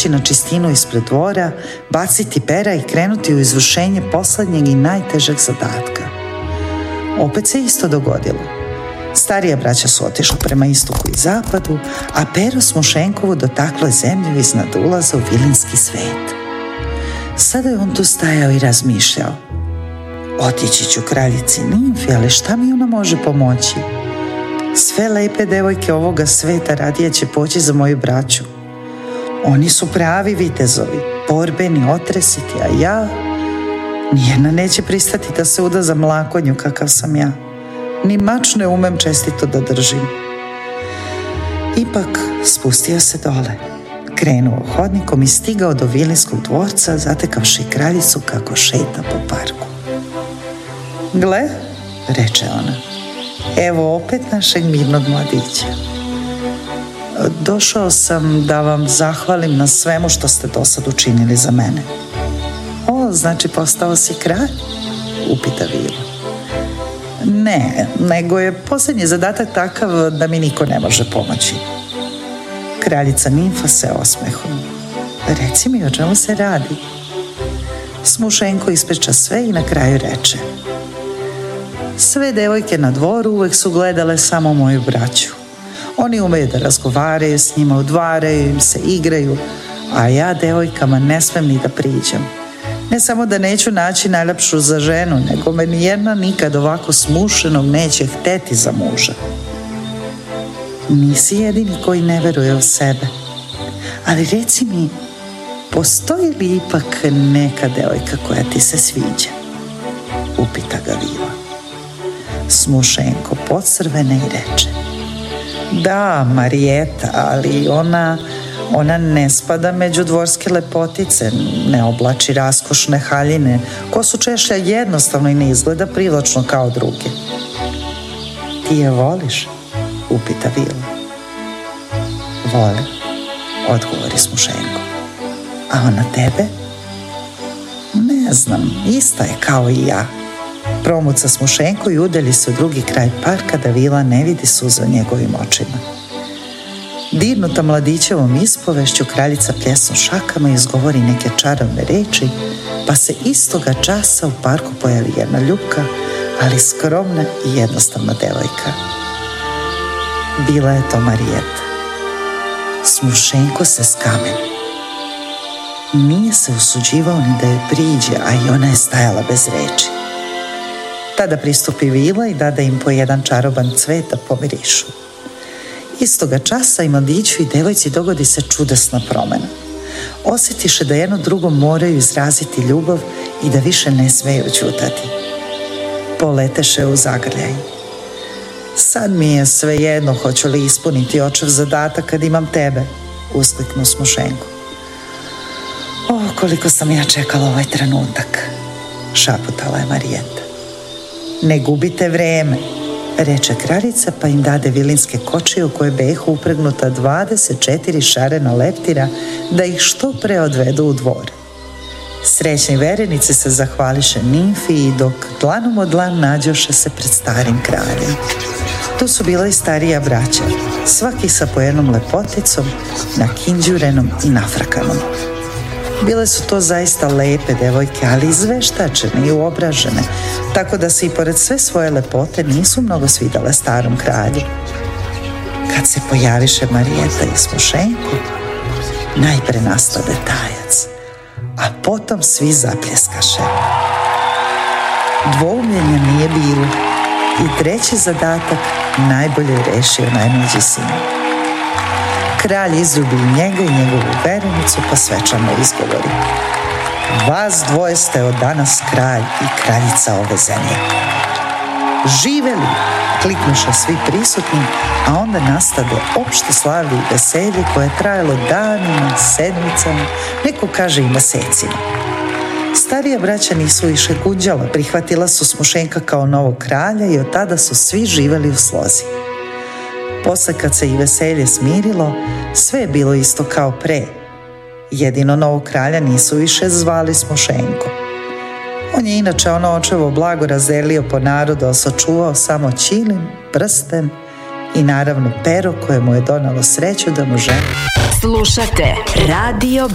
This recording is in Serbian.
izaći na čistinu ispred dvora, baciti pera i krenuti u izvršenje posljednjeg i najtežeg zadatka. Opet se isto dogodilo. Starija braća su otišla prema istoku i zapadu, a pero Smušenkovu dotaklo je zemlju iznad ulaza u vilinski svet. Sada je on tu stajao i razmišljao. Otići ću kraljici Nimfi, ali šta mi ona može pomoći? Sve lepe devojke ovoga sveta radije će poći za moju braću. Oni su pravi vitezovi, borbeni, otresiti, a ja... Nijedna neće pristati da se uda za mlakonju kakav sam ja. Ni mač ne umem čestito da držim. Ipak spustio se dole. Krenuo hodnikom i stigao do vilinskog dvorca, zatekavši kraljicu kako šeta po parku. Gle, reče ona, evo opet našeg mirnog mladića. Došao sam da vam zahvalim na svemu što ste do sad učinili za mene. O, znači postao si kralj? Upita vila. Ne, nego je posljednji zadatak takav da mi niko ne može pomoći. Kraljica Nimfa se osmehom. Reci mi o čemu se radi. Smušenko ispriča sve i na kraju reče. Sve devojke na dvoru uvek su gledale samo moju braću. Oni umeju da razgovaraju s njima, udvaraju im se, igraju, a ja devojkama ne smem ni da priđem. Ne samo da neću naći najlepšu za ženu, nego me nijedna nikad ovako smušenog neće hteti za muža. Nisi jedini koji ne veruje u sebe. Ali reci mi, postoji li ipak neka devojka koja ti se sviđa? Upita ga vila. Smušenko pocrvene i reče. Da, Marijeta, ali ona ne spada među dvorske lepotice, ne oblači raskošne haljine, kosu češlja jednostavno i ne izgleda privlačno kao druge. Ti je voliš? Upita vila. Volim, odgovori Smušenko. A ona tebe? Ne znam, ista je kao i ja. Promuca Smušenko i udalji se u drugi kraj parka da vila ne vidi suze u njegovim očima. Dirnuta mladićevom ispovešću, kraljica pljesnu šakama i izgovori neke čarovne reči, pa se istoga časa u parku pojavi jedna ljubka, ali skromna i jednostavna devojka. Bila je to Marijeta. Smušenko se skameni. Nije se usuđivao ni da joj priđe, a i ona je stajala bez reči. Tada pristupi vila i dade im po jedan čaroban cvet da pomirišu. Istoga časa i mladiću i devojci dogodi se čudesna promjena. Osjetiše da jedno drugom moraju izraziti ljubav i da više ne smeju ćutati. Poleteše u zagrljaj. Sad mi je svejedno hoću li ispuniti očev zadatak kad imam tebe, uskliknu Smušenko. O, koliko sam ja čekala ovaj trenutak, šaputala je Marijeta. Ne gubite vreme, reče kraljica, pa im dade vilinske kočije u koje behu upregnuta 24 šarena leptira da ih što pre odvedu u dvor. Srećni verenici se zahvališe Nimfi i dok dlanom od dlan nađoše se pred starim kraljem. Tu su bila i starija braća, svaki sa po jednom lepoticom, nakinđurenom i nafrakanom. Bile su to zaista lepe devojke, ali izveštačene i uobražene, tako da se i pored sve svoje lepote nisu mnogo svidale starom kralju. Kad se pojaviše Marijeta i Smušenko, najpre nastade tajac, a potom svi zapljeskaše. Dvoumljenja nije bilo i treći zadatak najbolje je rešio najmlađi sin. Kralj izljubi njega i njegovu verenicu, pa svečano izgovori. Vas dvoje ste od danas kralj i kraljica ove zemlje. Živeli, kliknuše svi prisutni, a onda nastade opšte slavlje i veselje koje je trajalo danima, sedmicama, neko kaže i mesecima. Starija braća nisu više gunđala, prihvatila su Smušenka kao novog kralja i od tada su svi živeli u slozi. Posle kad se i veselje smirilo, sve je bilo isto kao pre. Jedino novog kralja nisu više zvali Smušenko. On je inače očevo blago razdelio po narodu, a sačuvao samo ćilim, prsten i naravno pero koje mu je donalo sreću da mu žena. Slušate Radio